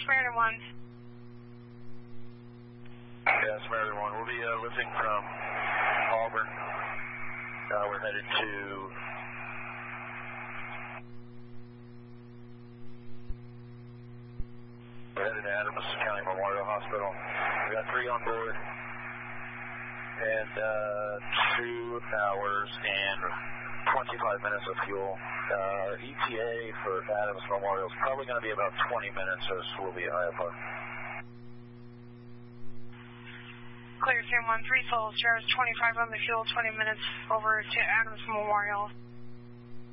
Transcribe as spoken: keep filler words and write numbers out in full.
Samaritan one. Yeah, Samaritan one. We'll be uh, lifting from Auburn. Uh, we're headed to we're headed to Adams County Memorial Hospital. We got three on board, and uh, two hours and twenty-five minutes of fuel. Uh, E T A for Adams Memorial is probably going to be about twenty minutes, so we'll be at I F R. Clear, Sam one three, full, Charles twenty-five on the fuel, twenty minutes over to Adams Memorial.